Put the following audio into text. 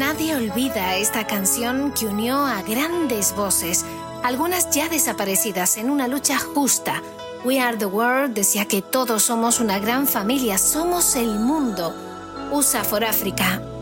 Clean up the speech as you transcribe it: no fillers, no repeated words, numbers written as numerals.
Nadie olvida esta canción que unió a grandes voces, algunas ya desaparecidas, en una lucha justa. We Are the World decía que todos somos una gran familia, somos el mundo. USA for Africa.